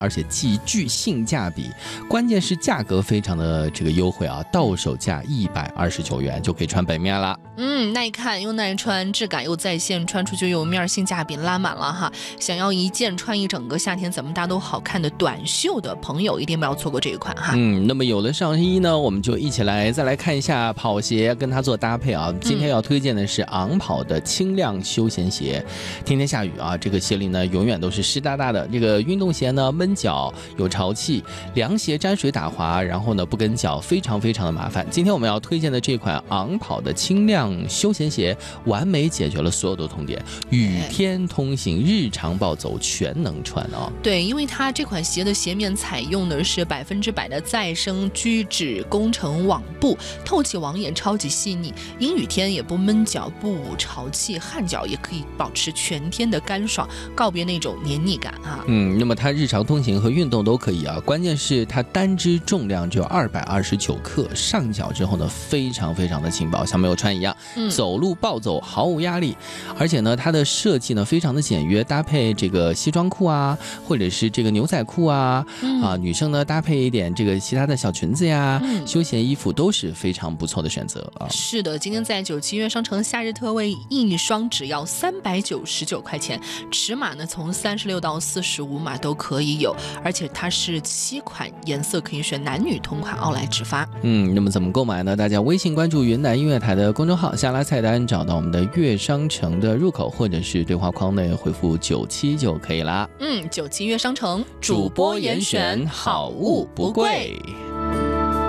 而且极具性价比，关键是价格非常的这个优惠啊，到手价129元就可以穿本面了。 耐看又耐穿，质感又在线，穿出去又有面，性价比拉满了哈。想要一件穿一整个夏天怎么搭都好看的短袖的朋友，一定不要错过这一款哈。 那么有了上衣呢，我们就一起再来看一下跑鞋，跟它做搭配啊。今天要推荐的是昂跑的轻量休闲鞋。天天下雨啊，这个鞋里呢永远都是湿哒哒的。这个运动鞋呢闷脚有潮气，凉鞋沾水打滑，然后呢不跟脚，非常非常的麻烦。今天我们要推荐的这款昂跑的轻量休闲鞋，完美解决了所有的痛点，雨天通行、日常暴走全能穿哦。 对，因为它这款鞋的鞋面采用的是100%的再生聚酯工程网布，透气网眼超级细腻，阴雨天也不闷脚、不潮气，汗脚也可以保持全天的干爽，告别那种黏腻感啊。 那么它日常通行和运动都可以啊，关键是它单只重量只有229克，上脚之后呢非常非常的轻薄，像没有穿一样，走路暴走毫无压力。而且呢它的设计呢非常的简约，搭配这个西装裤啊，或者是这个牛仔裤啊，女生呢搭配一点这个其他的小裙子呀，休闲衣服都是非常不错的选择啊。 是的，今天在97悦商城夏日特惠，一双只要399块钱，尺码呢从36到45码都可以有，而且它是7款颜色可以选，男女同款，奥莱直发。 那么怎么购买呢？大家微信关注云南音乐台的公众号，下拉菜单找到我们的悦商城的入口，或者是对话框内回复97就可以啦。 97悦商城主播严选，好物不贵。